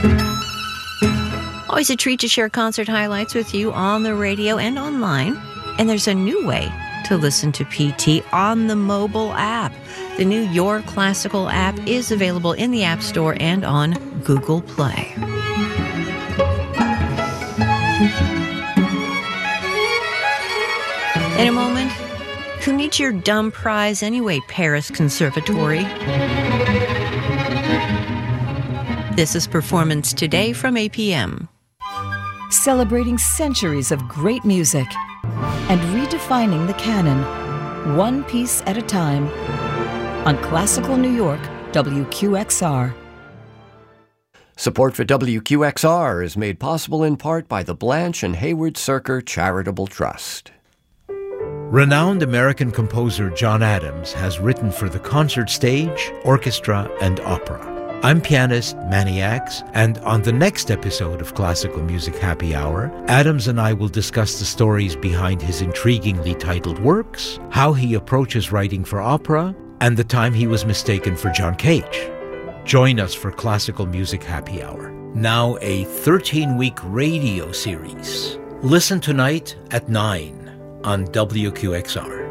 Always a treat to share concert highlights with you on the radio and online. And there's a new way to listen to PT on the mobile app. The new Your Classical app is available in the App Store and on Google Play. In a moment, who needs your dumb prize anyway, Paris Conservatory? This is Performance Today from APM. Celebrating centuries of great music and redefining the canon, one piece at a time, on Classical New York, WQXR. Support for WQXR is made possible in part by the Blanche and Hayward Serker Charitable Trust. Renowned American composer John Adams has written for the concert stage, orchestra, and opera. I'm pianist Manny Axe, and on the next episode of Classical Music Happy Hour, Adams and I will discuss the stories behind his intriguingly titled works, how he approaches writing for opera, and the time he was mistaken for John Cage. Join us for Classical Music Happy Hour, now a 13-week radio series. Listen tonight at 9 on WQXR.